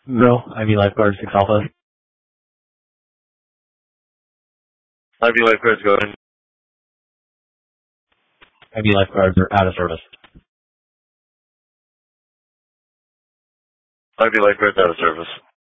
No, Ivy Lifeguard 6 Alpha. Ivy Lifeguards go in. Ivy Lifeguards are out of service. Ivy Lifeguards out of service.